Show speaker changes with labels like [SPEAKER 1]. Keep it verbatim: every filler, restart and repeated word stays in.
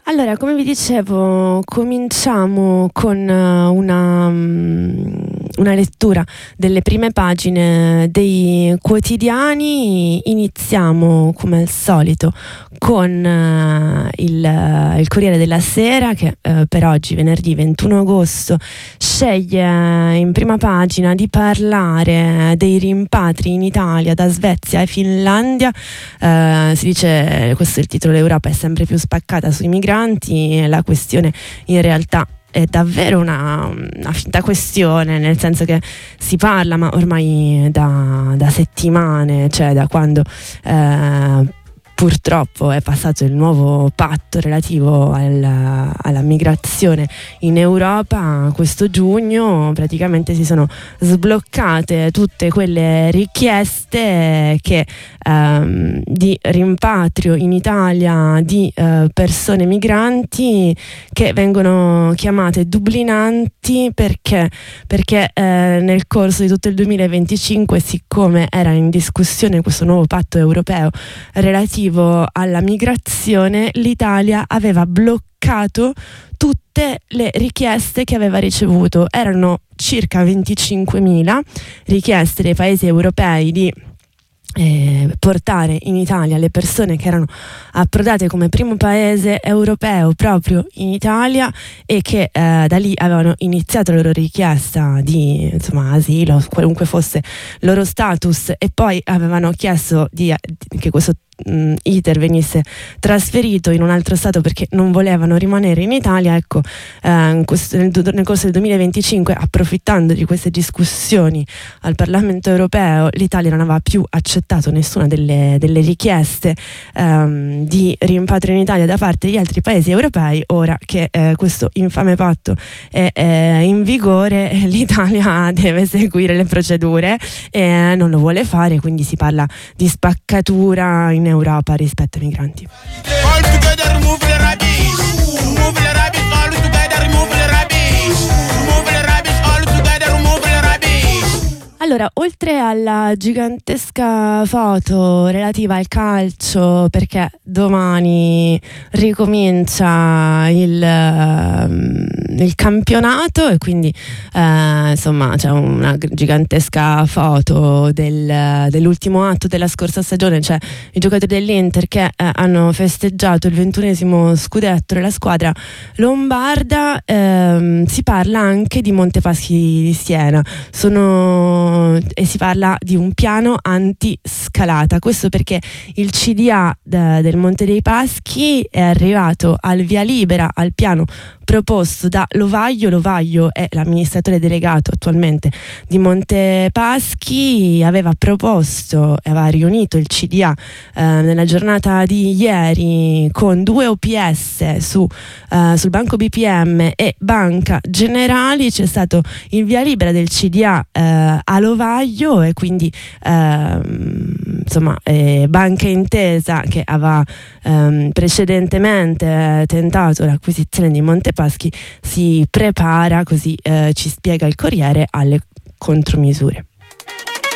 [SPEAKER 1] Allora, come vi dicevo, cominciamo con una, una lettura delle prime pagine dei quotidiani. Iniziamo, come al solito, con uh, il, il Corriere della Sera, che uh, per oggi, venerdì ventuno agosto, sceglie in prima pagina di parlare dei rimpatri in Italia da Svezia e Finlandia. Uh, si dice, questo è il titolo: l'Europa è sempre più spaccata sui migranti. La questione in realtà è davvero una, una finta questione, nel senso che si parla, ma ormai da, da settimane, cioè da quando eh, purtroppo è passato il nuovo patto relativo al, alla migrazione in Europa. Questo giugno praticamente si sono sbloccate tutte quelle richieste che ehm, di rimpatrio in Italia di eh, persone migranti che vengono chiamate dublinanti perché, perché eh, nel corso di tutto il duemilaventicinque, siccome era in discussione questo nuovo patto europeo relativo alla migrazione, l'Italia aveva bloccato tutte le richieste che aveva ricevuto. Erano circa venticinquemila richieste dei paesi europei di Eh, portare in Italia le persone che erano approdate come primo paese europeo proprio in Italia e che eh, da lì avevano iniziato la loro richiesta di, insomma, asilo, qualunque fosse il loro status, e poi avevano chiesto di, che questo mh, iter venisse trasferito in un altro stato perché non volevano rimanere in Italia. Ecco, eh, in questo, nel, nel corso del duemilaventicinque, approfittando di queste discussioni al Parlamento europeo, l'Italia non aveva più accettato nessuna delle, delle richieste ehm, di rimpatrio in Italia da parte di altri paesi europei. Ora che eh, questo infame patto è eh, in vigore, l'Italia deve seguire le procedure e non lo vuole fare, quindi si parla di spaccatura in Europa rispetto ai migranti. Allora, oltre alla gigantesca foto relativa al calcio, perché domani ricomincia il, uh, il campionato e quindi uh, insomma c'è una gigantesca foto del, dell'ultimo atto della scorsa stagione, cioè i giocatori dell'Inter che uh, hanno festeggiato il ventunesimo scudetto della squadra lombarda. Uh, si parla anche di Montepaschi di Siena. Sono e si parla di un piano antiscalata. Questo perché il C D A de, del Monte dei Paschi è arrivato al via libera al piano proposto da Lovaglio. Lovaglio è l'amministratore delegato attualmente di Monte Paschi. Aveva proposto, aveva riunito il C D A eh, nella giornata di ieri con due O P S su, eh, sul Banco B P M e Banca Generali. C'è stato il via libera del C D A eh, a Lovaglio e quindi eh, insomma eh, Banca Intesa, che aveva eh, precedentemente eh, tentato l'acquisizione di Monte Paschi, si prepara, così eh, ci spiega il Corriere, alle contromisure.